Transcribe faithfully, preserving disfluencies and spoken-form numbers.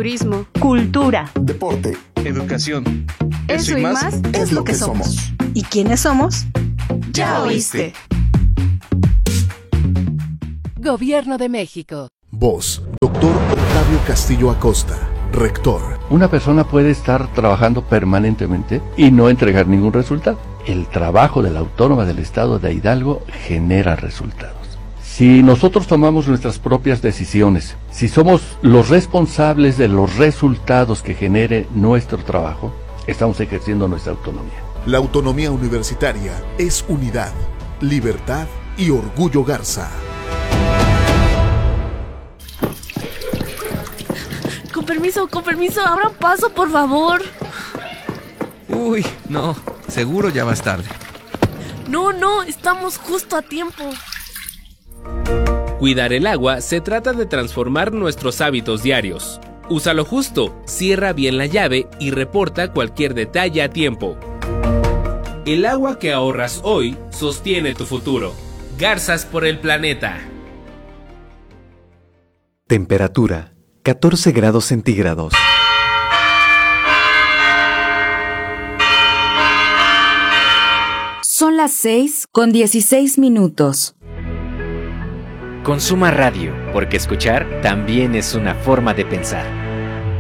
turismo, cultura, deporte, educación. Eso, Eso y más, más es lo que somos. somos. ¿Y quiénes somos? Ya oíste. Gobierno de México. Voz, doctor Octavio Castillo Acosta, rector. Una persona puede estar trabajando permanentemente y no entregar ningún resultado. El trabajo de la Autónoma del Estado de Hidalgo genera resultados. Si nosotros tomamos nuestras propias decisiones, si somos los responsables de los resultados que genere nuestro trabajo, estamos ejerciendo nuestra autonomía. La autonomía universitaria es unidad, libertad y orgullo Garza. Con permiso, con permiso, abran paso, por favor. Uy, no, seguro ya vas tarde. No, no, estamos justo a tiempo. Cuidar el agua se trata de transformar nuestros hábitos diarios. Úsalo justo, cierra bien la llave y reporta cualquier detalle a tiempo. El agua que ahorras hoy sostiene tu futuro. Garzas por el planeta. Temperatura, catorce grados centígrados. Son las seis con dieciséis minutos. Consuma radio, porque escuchar también es una forma de pensar.